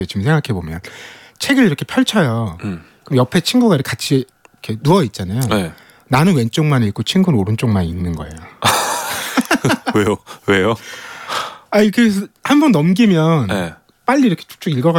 지금 생각해 보면 책을 이렇게 펼쳐요. 그럼 옆에 친구가 이렇게 같이 이렇게 누워 있잖아요. 네. 나는 왼쪽만 읽고 친구는 오른쪽만 읽는 거예요. 왜요? 아니 그래서 한 번 넘기면 네. 빨리 이렇게 쭉쭉 읽어가.